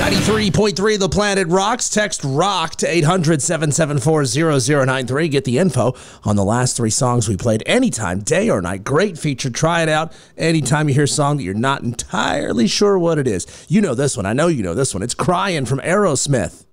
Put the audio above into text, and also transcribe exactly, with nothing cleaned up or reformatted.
ninety-three point three The Planet Rocks. Text ROCK to eight hundred, seven seven four, zero zero nine three. Get the info on the last three songs we played anytime, day or night. Great feature. Try it out anytime you hear a song that you're not entirely sure what it is. You know this one. I know you know this one. It's Crying from Aerosmith.